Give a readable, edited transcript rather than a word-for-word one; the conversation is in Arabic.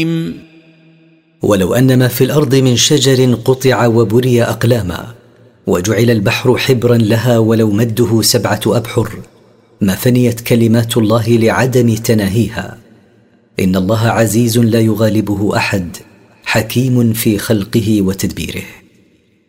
ولو أن ما في الأرض من شجر قطع وبري أقلاما، وجعل البحر حبرا لها ولو مده 7 أبحر، ما فنيت كلمات الله لعدم تناهيها. إن الله عزيز لا يغالبه أحد، حكيم في خلقه وتدبيره.